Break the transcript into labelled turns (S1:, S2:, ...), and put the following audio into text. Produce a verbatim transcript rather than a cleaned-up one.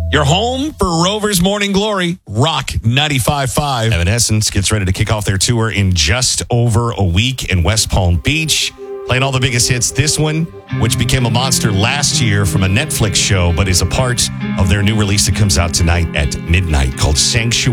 S1: Your home for Rover's Morning Glory, Rock ninety-five point five. Evanescence gets ready to kick off their tour in just over a week in West Palm Beach. Playing all the biggest hits. This one, which became a monster last year from a Netflix show, but is a part of their new release that comes out tonight at midnight called Sanctuary.